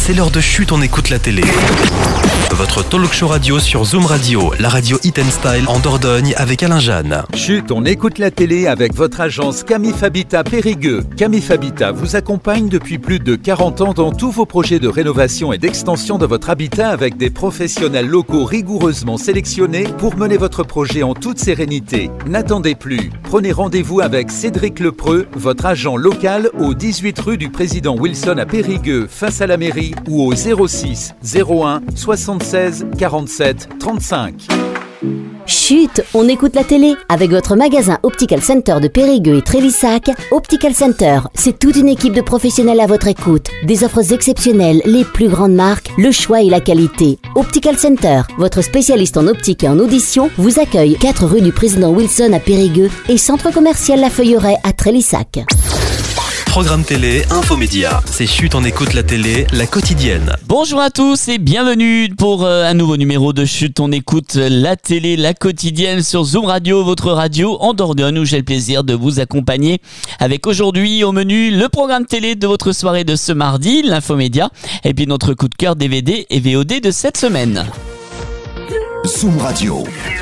c'est l'heure de Chut, on écoute la télé. Votre talk show radio sur Zoom Radio, la radio Hit & Style en Dordogne avec Alain Jeanne. Chut, on écoute la télé avec votre agence Camif Habitat Périgueux. Camif Habitat vous accompagne depuis plus de 40 ans dans tous vos projets de rénovation et d'extension de votre habitat avec des professionnels locaux rigoureusement sélectionnés pour mener votre projet en toute sérénité. N'attendez plus. Prenez rendez-vous avec Cédric Lepreux, votre agent local au 18 rue du Président Wilson à Périgueux, face à la mairie, ou au 06 01 76 47 35. Chut, on écoute la télé avec votre magasin Optical Center de Périgueux et Trélissac. Optical Center, c'est toute une équipe de professionnels à votre écoute. Des offres exceptionnelles, les plus grandes marques, le choix et la qualité. Optical Center, votre spécialiste en optique et en audition, vous accueille 4 rue du Président Wilson à Périgueux et centre commercial La Feuilleraie à Trélissac. Programme télé, infomédia. C'est Chut, on écoute la télé, la quotidienne. Bonjour à tous et bienvenue pour un nouveau numéro de Chut, on écoute la télé, la quotidienne sur Zoom Radio, votre radio en Dordogne où j'ai le plaisir de vous accompagner avec aujourd'hui au menu le programme télé de votre soirée de ce mardi, l'infomédia, et puis notre coup de cœur DVD et VOD de cette semaine. Zoom Radio.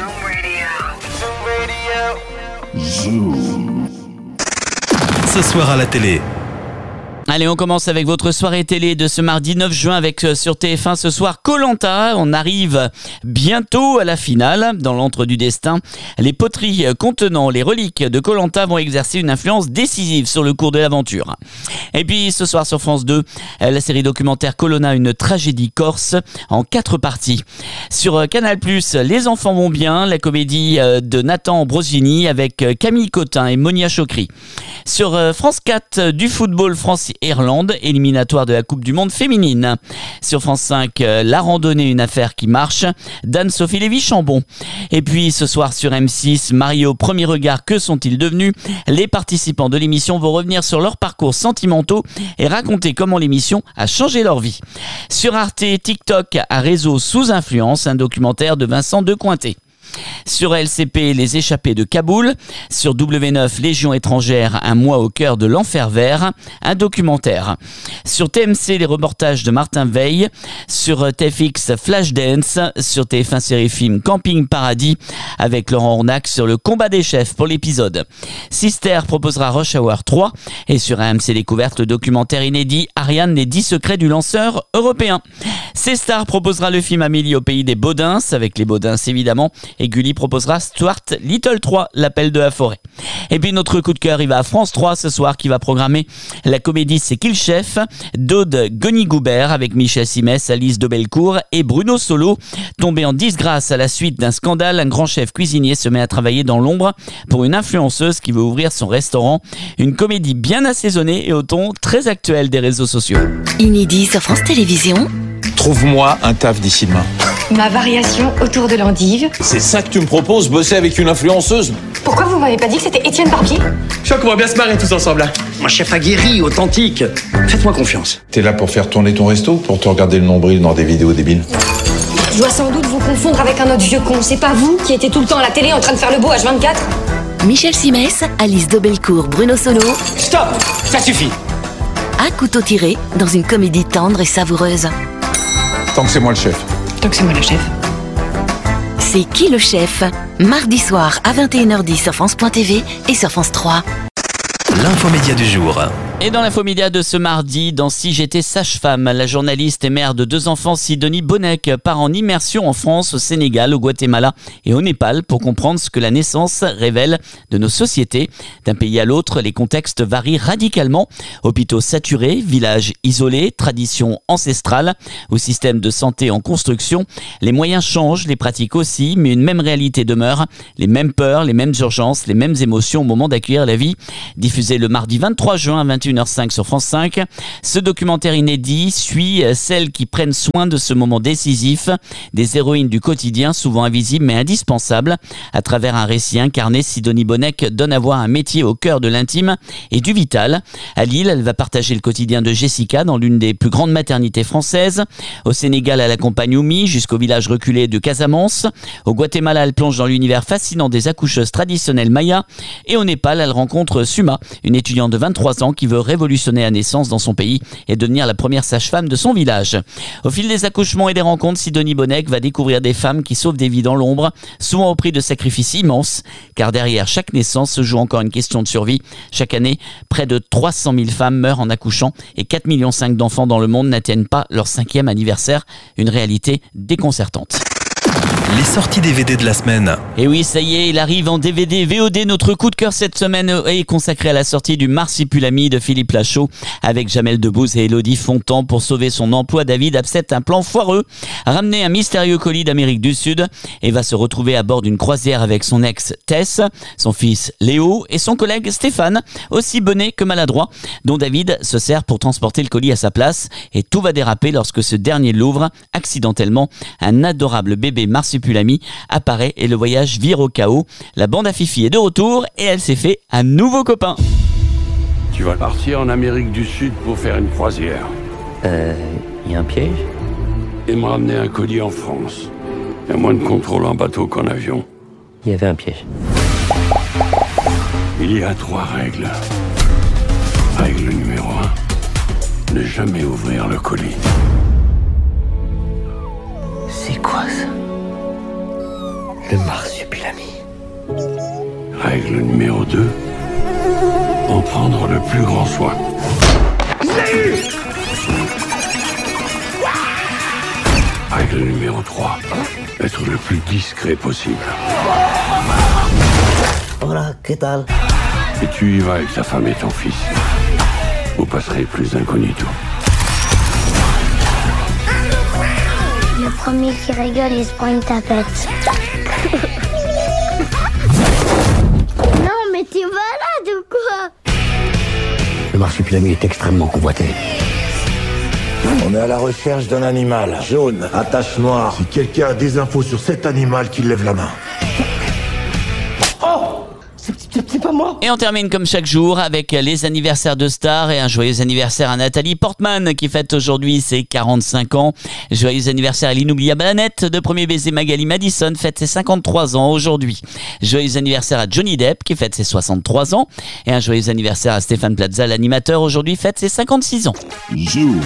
Zoom. Ce soir à la télé. Allez, on commence avec votre soirée télé de ce mardi 9 juin avec sur TF1 ce soir Koh-Lanta. On arrive bientôt à la finale dans l'antre du destin. Les poteries contenant les reliques de Koh-Lanta vont exercer une influence décisive sur le cours de l'aventure. Et puis ce soir sur France 2, la série documentaire Colonna, une tragédie corse en 4 parties. Sur Canal+, Les enfants vont bien, la comédie de Nathan Brosini avec Camille Cotin et Monia Chokri. Sur France 4, du football France-Irlande, éliminatoire de la Coupe du Monde féminine. Sur France 5, La randonnée, une affaire qui marche, d'Anne-Sophie Lévy-Chambon. Et puis ce soir sur M6, Mario, premier regard, que sont-ils devenus? Les participants de l'émission vont revenir sur leurs parcours sentimentaux et raconter comment l'émission a changé leur vie. Sur Arte, TikTok à réseau sous influence, un documentaire de Vincent Decointé. Sur LCP, les échappés de Kaboul. Sur W9, Légion étrangère, un mois au cœur de l'enfer vert, un documentaire. Sur TMC, les reportages de Martin Veil. Sur TFX, Flashdance. Sur TF1 série film Camping Paradis avec Laurent Ornac sur le combat des chefs pour l'épisode. Sister proposera Rush Hour 3 et sur AMC Découverte, le documentaire inédit Ariane, les 10 secrets du lanceur européen. C-Star proposera le film Amélie au pays des Baudins avec les Baudins évidemment. Et Gulli proposera Stuart Little 3, l'appel de la forêt. Et puis notre coup de cœur, il va à France 3 ce soir qui va programmer la comédie C'est qui le chef d'Aude Goni-Goubert avec Michel Simès, Alice de Bellecour et Bruno Solo. Tombé en disgrâce à la suite d'un scandale, un grand chef cuisinier se met à travailler dans l'ombre pour une influenceuse qui veut ouvrir son restaurant. Une comédie bien assaisonnée et au ton très actuel des réseaux sociaux. Inédit sur France Télévisions. Trouve-moi un taf d'ici demain. Ma variation autour de l'endive. C'est ça que tu me proposes, bosser avec une influenceuse? Pourquoi vous m'avez pas dit que c'était Étienne Barbier? Je crois qu'on va bien se marrer tous ensemble là. Un chef aguerri, authentique. Faites-moi confiance. T'es là pour faire tourner ton resto? Pour te regarder le nombril dans des vidéos débiles? Je dois sans doute vous confondre avec un autre vieux con. C'est pas vous qui étiez tout le temps à la télé en train de faire le beau H24? Michel Simès, Alice de Bellecour, Bruno Solo. Stop! Ça suffit! À couteau tiré dans une comédie tendre et savoureuse. Tant que c'est moi le chef. Donc c'est moi le chef. C'est qui le chef? Mardi soir à 21h10 sur France.tv et sur France 3. L'infomédia du jour. Et dans l'infomédia de ce mardi, dans Si j'étais sage-femme, la journaliste et mère de 2 enfants Sidonie Bonnec part en immersion en France, au Sénégal, au Guatemala et au Népal pour comprendre ce que la naissance révèle de nos sociétés. D'un pays à l'autre, les contextes varient radicalement. Hôpitaux saturés, villages isolés, traditions ancestrales ou système de santé en construction. Les moyens changent, les pratiques aussi, mais une même réalité demeure. Les mêmes peurs, les mêmes urgences, les mêmes émotions au moment d'accueillir la vie. Diffusé le mardi 23 juin à 21h05 sur France 5. Ce documentaire inédit suit celles qui prennent soin de ce moment décisif, des héroïnes du quotidien, souvent invisibles mais indispensables. À travers un récit incarné, Sidonie Bonnec donne à voir un métier au cœur de l'intime et du vital. À Lille, elle va partager le quotidien de Jessica dans l'une des plus grandes maternités françaises. Au Sénégal, elle accompagne Oumi jusqu'au village reculé de Casamance. Au Guatemala, elle plonge dans l'univers fascinant des accoucheuses traditionnelles mayas. Et au Népal, elle rencontre Suma, une étudiante de 23 ans qui veut révolutionner la naissance dans son pays et devenir la première sage-femme de son village. Au fil des accouchements et des rencontres, Sidonie Bonnec va découvrir des femmes qui sauvent des vies dans l'ombre, souvent au prix de sacrifices immenses, car derrière chaque naissance se joue encore une question de survie. Chaque année, près de 300 000 femmes meurent en accouchant et 4,5 millions d'enfants dans le monde n'atteignent pas leur 5e anniversaire. Une réalité déconcertante. Les sorties DVD de la semaine. Et oui, ça y est, il arrive en DVD VOD. Notre coup de cœur cette semaine est consacré à la sortie du Marsupilami de Philippe Lachaud. Avec Jamel Debbouze et Élodie Fontan, pour sauver son emploi, David accepte un plan foireux, ramener un mystérieux colis d'Amérique du Sud et va se retrouver à bord d'une croisière avec son ex Tess, son fils Léo et son collègue Stéphane, aussi bonnet que maladroit, dont David se sert pour transporter le colis à sa place. Et tout va déraper lorsque ce dernier l'ouvre accidentellement. Un adorable bébé Marsupilami apparaît et le voyage vire au chaos. La bande à Fifi est de retour et elle s'est fait un nouveau copain. Tu vas partir en Amérique du Sud pour faire une croisière. Y a un piège? Et me ramener un colis en France. Il y a moins de contrôle en bateau qu'en avion. Il y avait un piège. Il y a 3 règles. Règle numéro 1. Ne jamais ouvrir le colis. C'est quoi ça? Le Marsupilami. Règle numéro 2. En prendre le plus grand soin. Règle numéro 3. Être le plus discret possible. Hola, ¿qué tal? Et tu y vas avec ta femme et ton fils. Vous passerez plus incognito. Le premier qui rigole, il se prend une tapette. Non, mais t'es malade ou quoi? Le Marsupilami est extrêmement convoité. On est à la recherche d'un animal jaune, à tache noire. Si quelqu'un a des infos sur cet animal, qu'il lève la main. Oh! C'est pas moi. Et on termine comme chaque jour avec les anniversaires de stars et un joyeux anniversaire à Nathalie Portman qui fête aujourd'hui ses 45 ans. Joyeux anniversaire à l'inoubliable Annette de Premier Baiser. Magali Madison fête ses 53 ans aujourd'hui. Joyeux anniversaire à Johnny Depp qui fête ses 63 ans. Et un joyeux anniversaire à Stéphane Plaza, l'animateur, aujourd'hui fête ses 56 ans.